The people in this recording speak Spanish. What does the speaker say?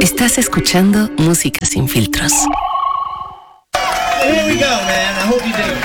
Estás escuchando Música Sin Filtros. Here we go, man. I hope you dig it.